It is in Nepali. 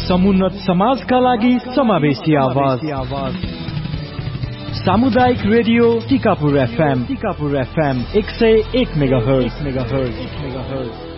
समुन्नत समाजका लागि समावेशी आवाज सामुदायिक रेडियो टिकापुर FM 101 मेगाहर्ज